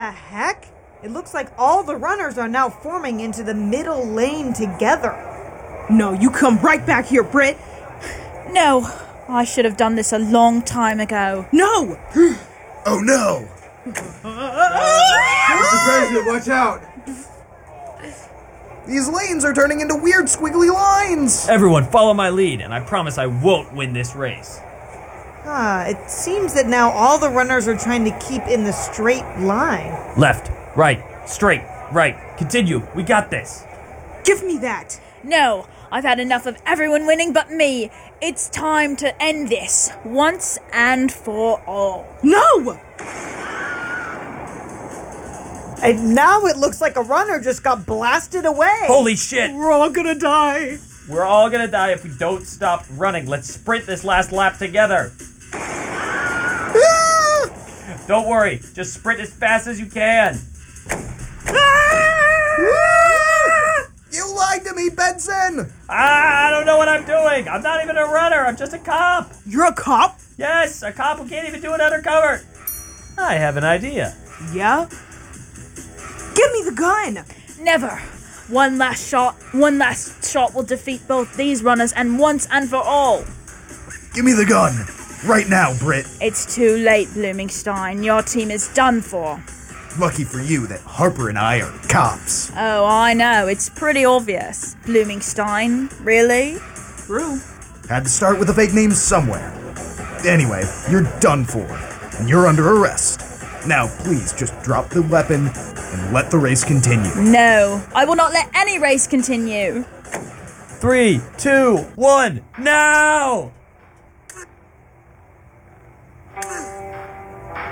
heck? It looks like all the runners are now forming into the middle lane together. No, you come right back here, Britt. No, I should have done this a long time ago. No! Oh no! Mr. President, watch out! These lanes are turning into weird squiggly lines! Everyone, follow my lead, and I promise I won't win this race. It seems that now all the runners are trying to keep in the straight line. Left, right, straight, right. Continue. We got this. Give me that! No, I've had enough of everyone winning but me. It's time to end this, once and for all. No! And now it looks like a runner just got blasted away. Holy shit! We're all gonna die. We're all gonna die if we don't stop running. Let's sprint this last lap together. Don't worry, just sprint as fast as you can. You lied to me, Benson! I don't know what I'm doing. I'm not even a runner. I'm just a cop. You're a cop? Yes, a cop who can't even do it undercover. I have an idea. Yeah? Give me the gun! Never. One last shot will defeat both these runners, and once and for all. Give me the gun! Right now, Britt! It's too late, Bloomingstein. Your team is done for. Lucky for you that Harper and I are cops. Oh, I know. It's pretty obvious. Bloomingstein, really? True. Had to start with a fake name somewhere. Anyway, you're done for, and you're under arrest. Now, please just drop the weapon and let the race continue. No, I will not let any race continue. 3, 2, 1, now!